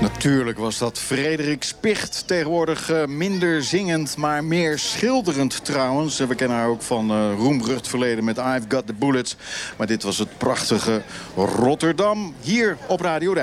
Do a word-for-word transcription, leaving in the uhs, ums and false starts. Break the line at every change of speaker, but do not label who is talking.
Natuurlijk was dat Frederik Spicht. Tegenwoordig uh, minder zingend, maar meer schilderend trouwens. We kennen haar ook van uh, roemrucht verleden met I've Got the Bullets. Maar dit was het prachtige Rotterdam. Hier op Radio